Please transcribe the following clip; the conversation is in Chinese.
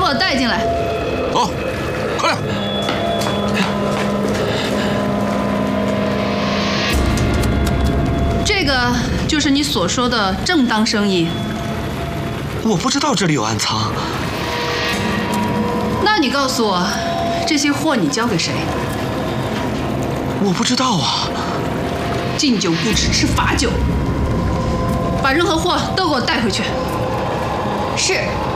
我带进来。 走，快点！ 这个就是你所说的正当生意。 我不知道这里有暗仓。 那你告诉我，这些货你交给谁？ 我不知道啊。 敬酒不吃吃罚酒，把任何货都给我带回去。 是。